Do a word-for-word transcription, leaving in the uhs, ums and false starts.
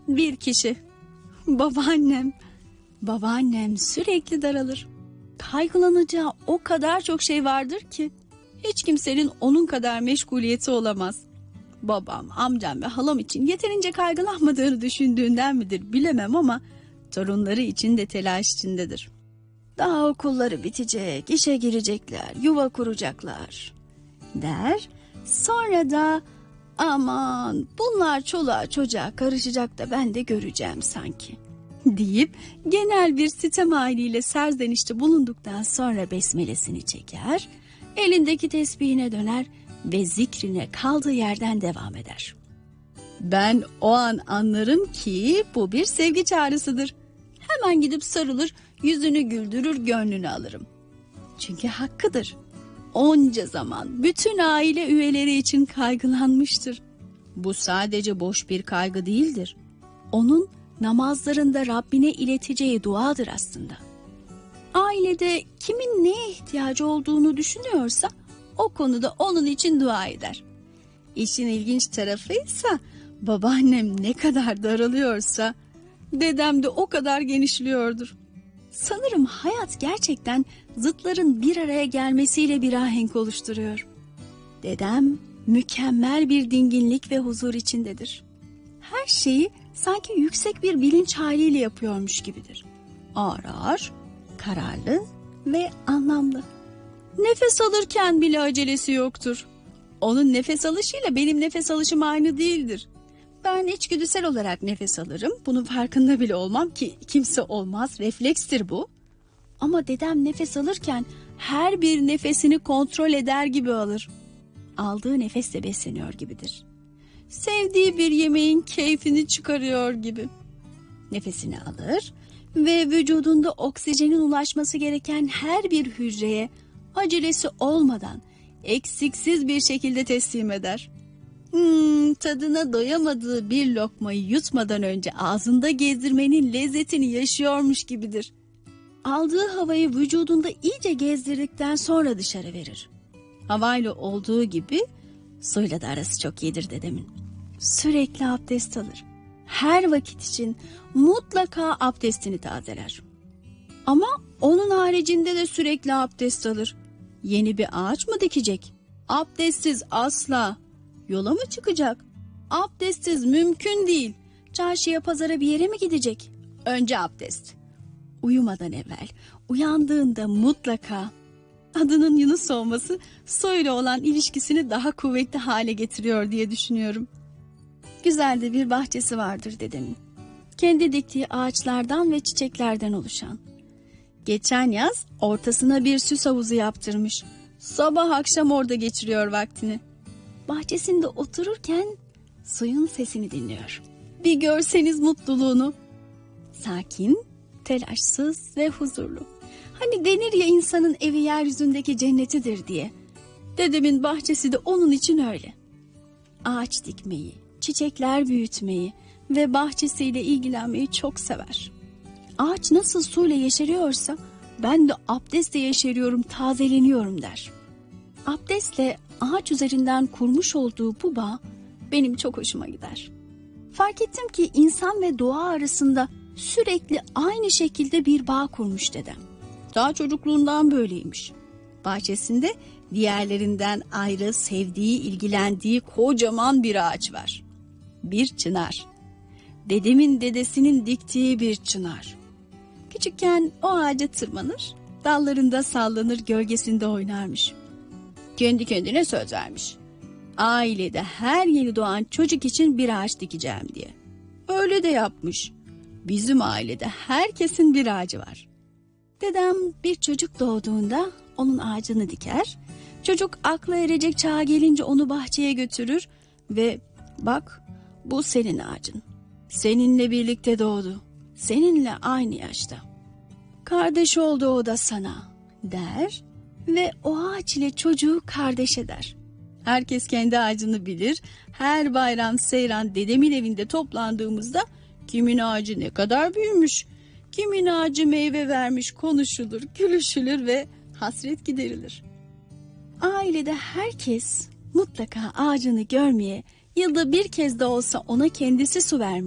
Bir kişi. Babaannem. Babaannem sürekli daralır. Kaygılanacağı o kadar çok şey vardır ki hiç kimsenin onun kadar meşguliyeti olamaz. Babam, amcam ve halam için yeterince kaygılanmadığını düşündüğünden midir bilemem ama torunları için de telaş içindedir. Daha okulları bitecek, işe girecekler, yuva kuracaklar der. Sonra da aman bunlar çoluğa çocuğa karışacak da ben de göreceğim sanki deyip genel bir sitem haliyle serzenişte bulunduktan sonra besmelesini çeker, elindeki tesbihine döner ve zikrine kaldığı yerden devam eder. Ben o an anlarım ki bu bir sevgi çağrısıdır. Hemen gidip sarılır, yüzünü güldürür, gönlünü alırım. Çünkü hakkıdır. Onca zaman bütün aile üyeleri için kaygılanmıştır. Bu sadece boş bir kaygı değildir. Onun namazlarında Rabbine ileteceği duadır aslında. Ailede kimin neye ihtiyacı olduğunu düşünüyorsa o konuda onun için dua eder. İşin ilginç tarafıysa babaannem ne kadar daralıyorsa dedem de o kadar genişliyordur. Sanırım hayat gerçekten zıtların bir araya gelmesiyle bir ahenk oluşturuyor. Dedem mükemmel bir dinginlik ve huzur içindedir. Her şeyi sanki yüksek bir bilinç haliyle yapıyormuş gibidir. Ağır ağır, kararlı ve anlamlı. Nefes alırken bile acelesi yoktur. Onun nefes alışıyla benim nefes alışım aynı değildir. Ben içgüdüsel olarak nefes alırım. Bunun farkında bile olmam ki kimse olmaz. Reflekstir bu. Ama dedem nefes alırken her bir nefesini kontrol eder gibi alır. Aldığı nefesle besleniyor gibidir. Sevdiği bir yemeğin keyfini çıkarıyor gibi. Nefesini alır ve vücudunda oksijenin ulaşması gereken her bir hücreye acelesi olmadan eksiksiz bir şekilde teslim eder. Hmm, tadına doyamadığı bir lokmayı yutmadan önce ağzında gezdirmenin lezzetini yaşıyormuş gibidir. Aldığı havayı vücudunda iyice gezdirdikten sonra dışarı verir. Havayla olduğu gibi suyla da arası çok iyidir dedemin. Sürekli abdest alır. Her vakit için mutlaka abdestini tazeler. Ama onun haricinde de sürekli abdest alır. Yeni bir ağaç mı dikecek? Abdestsiz asla. Yola mı çıkacak? Abdestsiz mümkün değil. Çarşıya, pazara, bir yere mi gidecek? Önce abdest. Uyumadan evvel, uyandığında mutlaka. Adının Yunus olması suyla olan ilişkisini daha kuvvetli hale getiriyor diye düşünüyorum. Güzel de bir bahçesi vardır dedemin. Kendi diktiği ağaçlardan ve çiçeklerden oluşan. Geçen yaz ortasına bir süs havuzu yaptırmış. Sabah akşam orada geçiriyor vaktini. Bahçesinde otururken suyun sesini dinliyor. Bir görseniz mutluluğunu. Sakin, telaşsız ve huzurlu. Hani denir ya insanın evi yeryüzündeki cennetidir diye. Dedemin bahçesi de onun için öyle. Ağaç dikmeyi, çiçekler büyütmeyi ve bahçesiyle ilgilenmeyi çok sever. Ağaç nasıl suyla yeşeriyorsa ben de abdestle yeşeriyorum, tazeleniyorum der. Abdestle ağaç üzerinden kurmuş olduğu bu bağ benim çok hoşuma gider. Fark ettim ki insan ve doğa arasında sürekli aynı şekilde bir bağ kurmuş dedem. Daha çocukluğundan böyleymiş. Bahçesinde diğerlerinden ayrı sevdiği, ilgilendiği kocaman bir ağaç var. Bir çınar. Dedemin dedesinin diktiği bir çınar. Küçükken o ağaca tırmanır, dallarında sallanır, gölgesinde oynarmış. Kendi kendine söz vermiş. Ailede her yeni doğan çocuk için bir ağaç dikeceğim diye. Öyle de yapmış. Bizim ailede herkesin bir ağacı var. Dedem bir çocuk doğduğunda onun ağacını diker. Çocuk akla erecek çağa gelince onu bahçeye götürür ve bak bu senin ağacın. Seninle birlikte doğdu. Seninle aynı yaşta. Kardeş oldu o da sana der ve o ağaç ile çocuğu kardeş eder. Herkes kendi ağacını bilir. Her bayram seyran dedemin evinde toplandığımızda kimin ağacı ne kadar büyümüş, kimin ağacı meyve vermiş konuşulur, gülüşülür ve hasret giderilir. Ailede herkes mutlaka ağacını görmeye, yılda bir kez de olsa ona kendisi su vermeye